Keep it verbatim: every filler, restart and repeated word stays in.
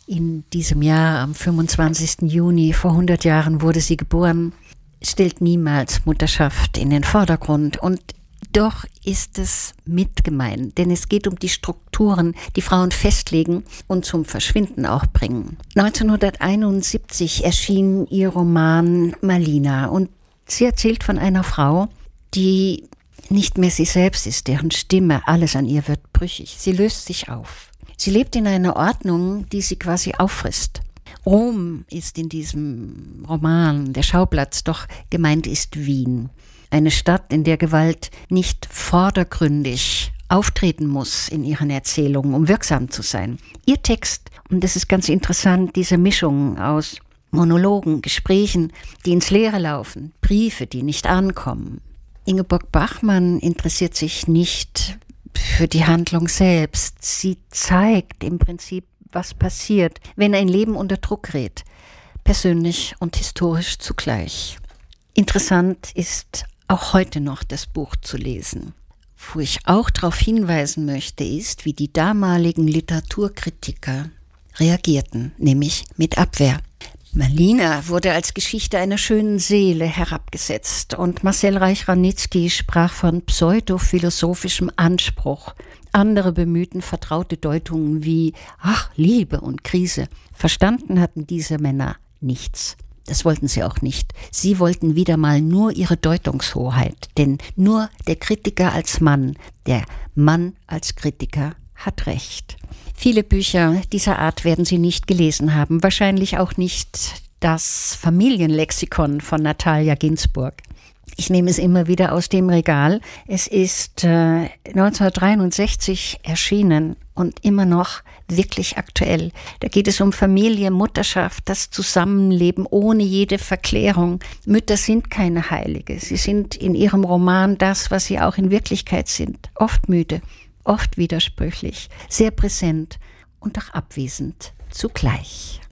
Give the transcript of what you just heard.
In diesem Jahr, am fünfundzwanzigsten Juni, vor hundert Jahren wurde sie geboren, stellt niemals Mutterschaft in den Vordergrund. Und doch ist es mitgemeint, denn es geht um die Strukturen, die Frauen festlegen und zum Verschwinden auch bringen. neunzehnhunderteinundsiebzig erschien ihr Roman Malina und sie erzählt von einer Frau, die nicht mehr sie selbst ist, deren Stimme, alles an ihr wird brüchig. Sie löst sich auf. Sie lebt in einer Ordnung, die sie quasi auffrisst. Rom ist in diesem Roman der Schauplatz, doch gemeint ist Wien. Eine Stadt, in der Gewalt nicht vordergründig auftreten muss in ihren Erzählungen, um wirksam zu sein. Ihr Text, und das ist ganz interessant, diese Mischung aus Monologen, Gesprächen, die ins Leere laufen, Briefe, die nicht ankommen. Ingeborg Bachmann interessiert sich nicht für die Handlung selbst. Sie zeigt im Prinzip, was passiert, wenn ein Leben unter Druck gerät, persönlich und historisch zugleich. Interessant ist auch heute noch das Buch zu lesen. Wo ich auch darauf hinweisen möchte, ist, wie die damaligen Literaturkritiker reagierten, nämlich mit Abwehr. Malina wurde als Geschichte einer schönen Seele herabgesetzt und Marcel Reich-Ranitzky sprach von pseudophilosophischem Anspruch. Andere bemühten vertraute Deutungen wie ach, Liebe und Krise. Verstanden hatten diese Männer nichts. Das wollten sie auch nicht. Sie wollten wieder mal nur ihre Deutungshoheit, denn nur der Kritiker als Mann, der Mann als Kritiker hat Recht. Viele Bücher dieser Art werden Sie nicht gelesen haben, wahrscheinlich auch nicht das Familienlexikon von Natalia Ginzburg. Ich nehme es immer wieder aus dem Regal. Es ist äh, neunzehnhundertdreiundsechzig erschienen und immer noch wirklich aktuell. Da geht es um Familie, Mutterschaft, das Zusammenleben ohne jede Verklärung. Mütter sind keine Heilige. Sie sind in ihrem Roman das, was sie auch in Wirklichkeit sind. Oft müde, oft widersprüchlich, sehr präsent und auch abwesend zugleich.